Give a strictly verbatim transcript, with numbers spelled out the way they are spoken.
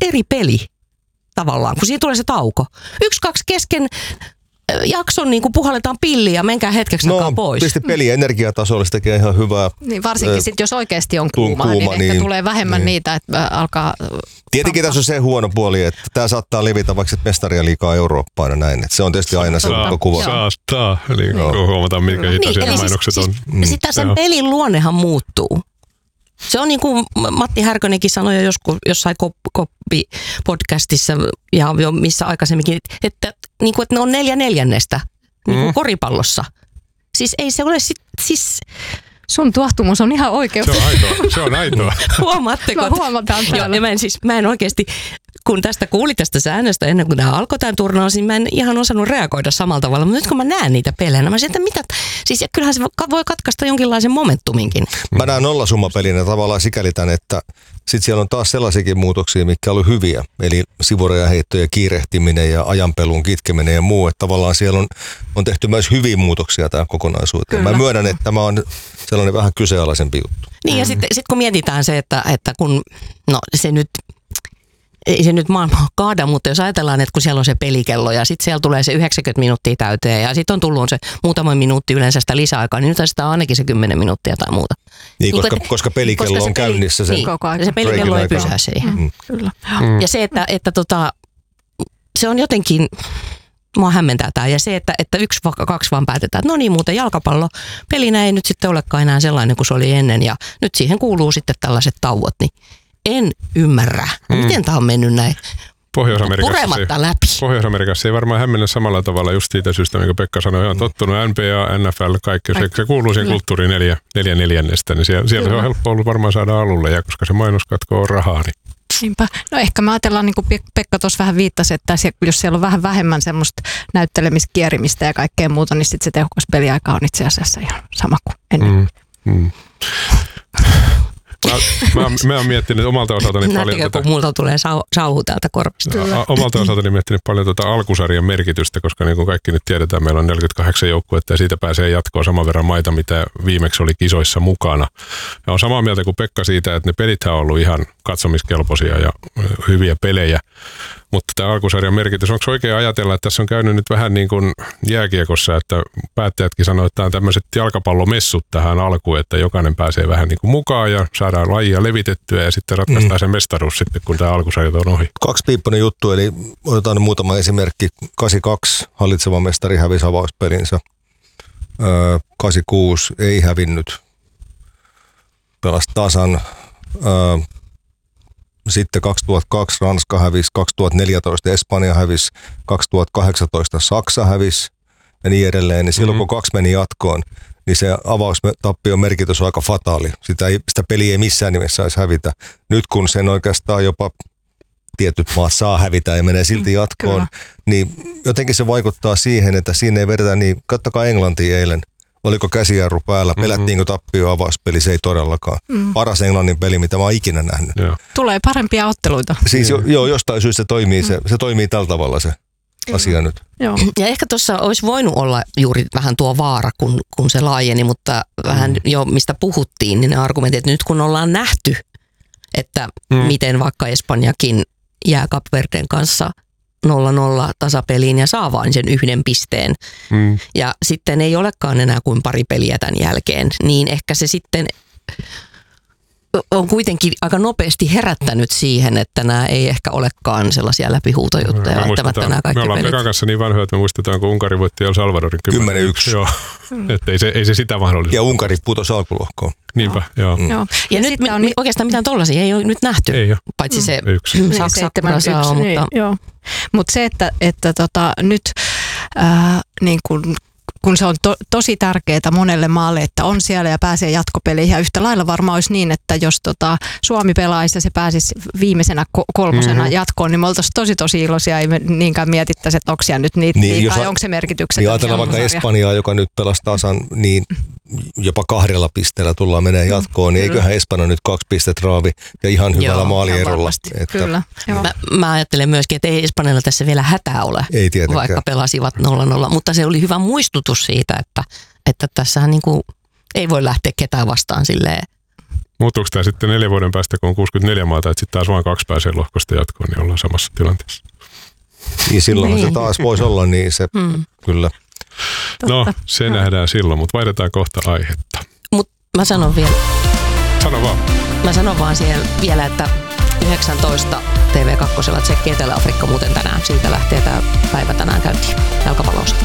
eri peli tavallaan, kun siinä tulee se tauko. Yksi, kaksi kesken jakson niin kuin puhalletaan pilliä ja menkää hetkeksi no, takaa pois. No, pisti peli energiatasolla, se tekee ihan hyvää. Niin varsinkin sitten, jos oikeasti on kuuma, kuuma niin, niin ehkä tulee vähemmän niin. niitä, että alkaa... Tietenkin tässä on se huono puoli, että tämä saattaa levitä vaikka mestaria liikaa Eurooppaan ja näin. Että se on tietysti aina se kuva. Saastaa, eli no. huomataan mikä hitaisia niin, mainokset siis, on. Siis, sitten sen pelin luonnehan muuttuu. Se on niin kuin Matti Härkönenkin sanoi jo joskus jossain Koppi-podcastissa ja jo missä aikaisemminkin, että, niin kuin, että ne on neljä neljännestä niin kuin mm. koripallossa. Siis ei se ole sit, siis... Sun tuohtumus on ihan oikein. Se on aitoa. Se on aitoa. Huomaatteko? No huomataan täällä. Jo, mä, en, siis, mä en oikeasti, kun tästä kuulin tästä säännöstä ennen kuin tämä alkoi tämän turnaus, niin mä en ihan osannut reagoida samalla tavalla. Mutta nyt kun mä näen niitä pelejä, mä sanoin, että mitä, siis kyllähän se voi katkaista jonkinlaisen momentuminkin. Mä näen nollasummapelinä tavallaan sikäli tämän, että sitten siellä on taas sellaisiakin muutoksia, mitkä on ollut hyviä. Eli sivurajaheittoja, kiirehtiminen ja ajanpelun kitkeminen ja muu. Että tavallaan siellä on, on tehty myös hyviä muutoksia tähän kokonaisuuteen. Kyllä. Mä myönnän, että tämä on sellainen vähän kyseenalaisempi juttu. Niin ja sitten sit kun mietitään se, että, että kun, no se nyt, ei se nyt maailmaa kaada, mutta jos ajatellaan, että kun siellä on se pelikello ja sitten siellä tulee se yhdeksänkymmentä minuuttia täyteen ja sitten on tullut se muutama minuutti yleensä sitä lisäaikaa, niin nyt sitä on ainakin se kymmenen minuuttia tai muuta. Niin, koska, niin, koska pelikello koska on peli, käynnissä sen niin, koko ajan. Se pelikello ei pysähdy siihen. Mm, kyllä. Mm. Ja se, että, että tota, se on jotenkin... Mua hämmentää tämä. Ja se, että, että yksi, kaksi vaan päätetään, että no niin, muuten jalkapallo pelinä ei nyt sitten olekaan enää sellainen kuin se oli ennen. Ja nyt siihen kuuluu sitten tällaiset tauot. Niin en ymmärrä, mm. miten tämä on mennyt näin purematta läpi. Pohjois-Amerikassa ei varmaan hämmennä samalla tavalla just siitä syystä, minkä Pekka sanoi. On tottunut N B A, N F L, kaikki. Se, se kuuluu siihen kulttuuriin neljä, neljä neljännestä. Niin siellä, siellä se on helppo ollut varmaan saada alulle. Ja koska se mainoskatko on rahaa, niin Niinpä. No ehkä me ajatellaan, niin kuin Pekka tuossa vähän viittasi, että jos siellä on vähän vähemmän semmoista näyttelemistä, kierimistä ja kaikkea muuta, niin sitten se tehokas peliaika on itse asiassa ihan sama kuin ennen. Mm, mm. Mä, mä, mä oon miettinyt omalta osaltani paljon... Näettekö, kun multa tulee sau, sauhu täältä korvasta? A, omalta osaltani miettinyt paljon tuota alkusarjan merkitystä, koska niin kuin kaikki nyt tiedetään, meillä on neljäkymmentäkahdeksan joukkuetta ja siitä pääsee jatkoon saman verran maita, mitä viimeksi oli kisoissa mukana. Ja on samaa mieltä kuin Pekka siitä, että ne pelithän on ollut ihan katsomiskelpoisia ja hyviä pelejä. Mutta tämä alkusarjan merkitys, onko oikein ajatella, että tässä on käynyt nyt vähän niin kuin jääkiekossa, että päättäjätkin sanoo, että tämä on tämmöiset jalkapallomessut tähän alkuun, että jokainen pääsee vähän niin kuin mukaan ja saadaan lajia levitettyä ja sitten ratkaistaan mm. se mestaruus sitten, kun tämä alkusarja on ohi. Kaksipiippunen juttu, eli otetaan muutama esimerkki. kahdeksankymmentäkaksi hallitseva mestari hävisi avauspelinsä. Öö, kahdeksankymmentäkuusi ei hävinnyt. Pelasi tasan. Öö, Sitten kaksituhattakaksi Ranska hävisi, kaksituhattaneljätoista Espanja hävisi, kaksituhattakahdeksantoista Saksa hävisi ja niin edelleen. Niin silloin mm-hmm. kun kaksi meni jatkoon, niin se avaustappion merkitys on aika fataali. Sitä, ei, sitä peliä ei missään nimessä saisi hävitä. Nyt kun sen oikeastaan jopa tietyt maat saa hävitä ja menee silti jatkoon, mm, niin jotenkin se vaikuttaa siihen, että siinä ei vedetä niin, katsokaa Englantia eilen. Oliko käsijarru päällä? Pelättiinkö tappio avauspeli? Se ei todellakaan. Mm. Paras Englannin peli, mitä mä oon ikinä nähnyt. Joo. Tulee parempia otteluita. Siis jo, joo, jostain syystä se toimii, mm. se, se toimii tällä tavalla se mm. asia nyt. Joo. Ja ehkä tuossa olisi voinut olla juuri vähän tuo vaara, kun, kun se laajeni, mutta vähän mm. jo mistä puhuttiin, niin ne argumentit, että nyt kun ollaan nähty, että mm. miten vaikka Espanjakin jää Kapverden kanssa nolla nolla tasapeliin ja saa vain sen yhden pisteen. Mm. Ja sitten ei olekaan enää kuin pari peliä tämän jälkeen. Niin ehkä se sitten on kuitenkin aika nopeasti herättänyt siihen, että nämä ei ehkä olekaan sellaisia läpihuutojuttuja. Me, me ollaan Pekan kanssa niin vanhoja, että me muistetaan, kun Unkari voitti El Salvadorin kymmenen yksi. Joo, mm. että ei se, ei se sitä mahdollista. Ja Unkari putosi alkulohkoon. Niinpä, joo. Mm. joo. Ja, ja nyt mi- on... oikeastaan mitään tollaisia ei ole nyt nähty. Ei ole. Paitsi se mm. Saksa saa, mutta... Niin, joo. Mutta se, että, että tota, nyt äh, niin kun, kun se on to, tosi tärkeää monelle maalle, että on siellä ja pääsee jatkopeleihin. Ja yhtä lailla varmaan olisi niin, että jos tota, Suomi pelaisi ja se pääsisi viimeisenä kolmosena mm-hmm. jatkoon, niin me oltaisiin tosi tosi iloisia. Ei me niinkään mietittäisi, että onko siellä nyt niitä niin, liikaa ja onko se merkityksetön. Niin ajatellaan vaikka Espanjaa, joka nyt pelasi tasan, niin jopa kahdella pisteellä tullaan menee jatkoon, niin eiköhän Espanja nyt kaksi pistet raavi ja ihan hyvällä joo, maalierolla. Että kyllä. Mä, mä ajattelen myöskin, että ei Espanjalla tässä vielä hätää ole, ei vaikka pelasivat nolla nolla, mutta se oli hyvä muistutus siitä, että, että tässähän niin kuin ei voi lähteä ketään vastaan silleen Muuttuuko tämä sitten neljän vuoden päästä, kun on kuusikymmentäneljä maata, että sitten taas vain kaksi pääsee lohkosta jatkoon, niin ollaan samassa tilanteessa? Niin silloin Niin. se taas voisi olla niin se, mm. kyllä. No, se nähdään silloin, mutta vaihdetaan kohta aihetta. Mutta mä sanon vielä, Sano vaan. mä sanon vaan siellä vielä, että yhdeksäntoista T V kaksi Tsekki Etelä-Afrikka muuten tänään. Siitä lähtee tämä päivä tänään käyntiin jalkapallon osalta.